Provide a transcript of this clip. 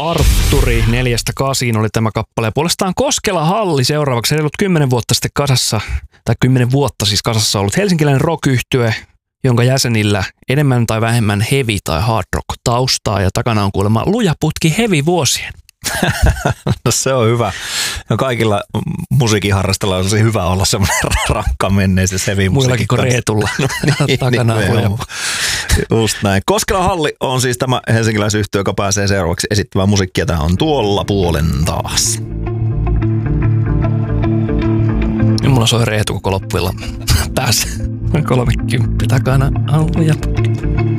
Artturi 4-8 oli tämä kappale. Ja puolestaan Koskela Halli seuraavaksi reilut 10 vuotta sitten kasassa, tai 10 vuotta siis kasassa ollut helsinkiläinen rock-yhtye, jonka jäsenillä enemmän tai vähemmän heavy tai hard rock taustaa ja takana on kuulemma luja putki heavy vuosien. No se on hyvä. No kaikilla musiikinharrastajilla on tosi hyvä olla semmoinen rankka menneisyys heavy musiikin. Muillakin kuin Reetulla takana on luja. Just näin. Koskela Halli on siis tämä helsinkiläisyhtiö, joka pääsee seuraavaksi esittämään musiikkia. Tämä on tuolla puolen taas. Mulla soi Reetu koko loppuilla. Pääs 30 takana on luja.